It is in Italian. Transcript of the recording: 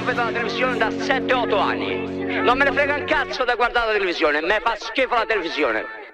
vedo la televisione da 7-8 anni. Non me ne frega un cazzo da guardare la televisione, me fa schifo la televisione.